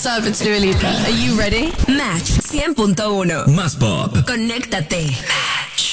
up? It's Dua Lipa. Are you ready? Match 100.1. Más pop. Conéctate. Match.